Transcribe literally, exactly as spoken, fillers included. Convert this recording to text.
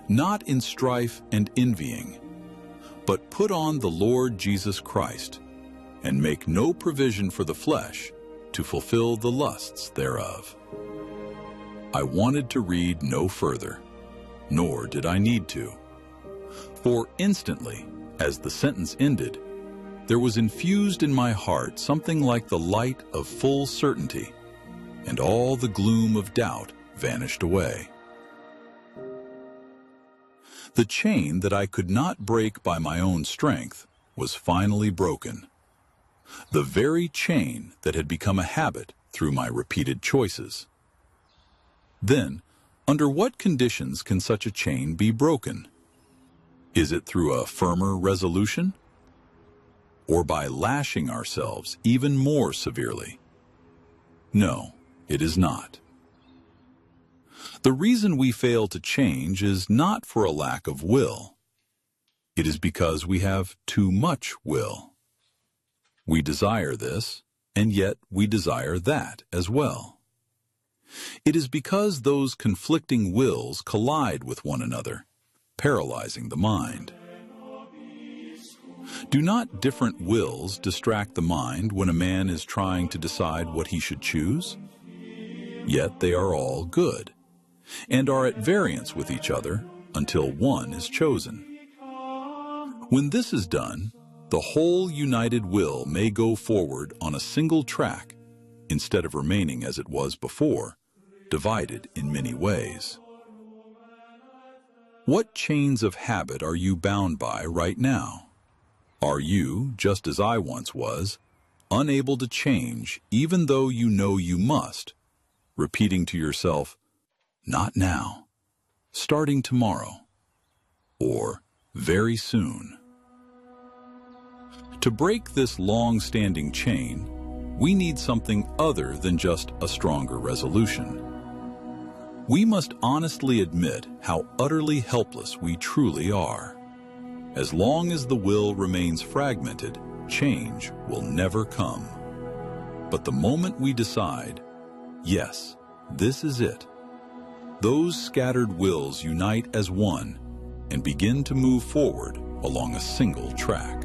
not in strife and envying, but put on the Lord Jesus Christ, and make no provision for the flesh to fulfill the lusts thereof. I wanted to read no further, nor did I need to. For instantly, as the sentence ended, there was infused in my heart something like the light of full certainty, and all the gloom of doubt vanished away. The chain that I could not break by my own strength was finally broken. The very chain that had become a habit through my repeated choices. Then, under what conditions can such a chain be broken? Is it through a firmer resolution? Or by lashing ourselves even more severely? No, it is not. The reason we fail to change is not for a lack of will. It is because we have too much will. We desire this, and yet we desire that as well. It is because those conflicting wills collide with one another, paralyzing the mind. Do not different wills distract the mind when a man is trying to decide what he should choose? Yet they are all good, and are at variance with each other until one is chosen. When this is done, the whole united will may go forward on a single track, instead of remaining as it was before, divided in many ways. What chains of habit are you bound by right now? Are you, just as I once was, unable to change even though you know you must, repeating to yourself, "Not now," "Starting tomorrow," or "Very soon"? To break this long-standing chain, we need something other than just a stronger resolution. We must honestly admit how utterly helpless we truly are. As long as the will remains fragmented, change will never come. But the moment we decide, yes, this is it, those scattered wills unite as one and begin to move forward along a single track.